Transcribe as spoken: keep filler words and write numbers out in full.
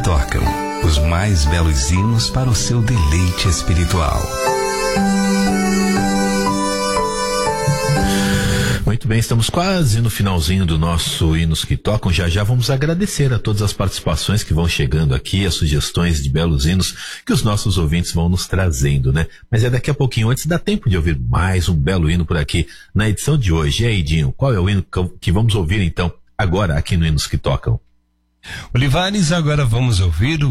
tocam, os mais belos hinos para o seu deleite espiritual. Muito bem, estamos quase no finalzinho do nosso Hinos que Tocam. Já já vamos agradecer a todas as participações que vão chegando aqui, as sugestões de belos hinos que os nossos ouvintes vão nos trazendo, né? Mas é daqui a pouquinho, antes dá tempo de ouvir mais um belo hino por aqui na edição de hoje. E aí, Dinho, qual é o hino que vamos ouvir então agora aqui no Hinos que Tocam? Olivares, agora vamos ouvir o